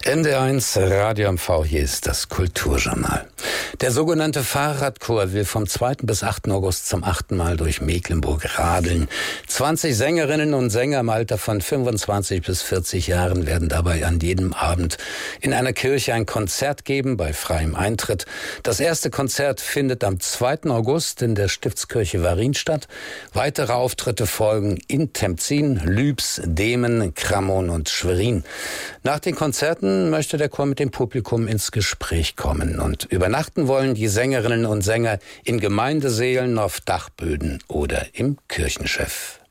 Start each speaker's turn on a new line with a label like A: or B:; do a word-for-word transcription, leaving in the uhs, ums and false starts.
A: N D R eins Radio M V, hier ist das Kulturjournal. Der sogenannte Fahrradchor will vom zweiten bis achten August zum achten Mal durch Mecklenburg radeln. zwanzig Sängerinnen und Sänger im Alter von fünfundzwanzig bis vierzig Jahren werden dabei an jedem Abend in einer Kirche ein Konzert geben, bei freiem Eintritt. Das erste Konzert findet am zweiten August in der Stiftskirche Warin statt. Weitere Auftritte folgen in Temzin, Lübs, Demen, Kramon und Schwerin. Nach den Konzerten möchte der Chor mit dem Publikum ins Gespräch kommen, und übernachten wollen die Sängerinnen und Sänger in Gemeindesälen, auf Dachböden oder im Kirchenschiff.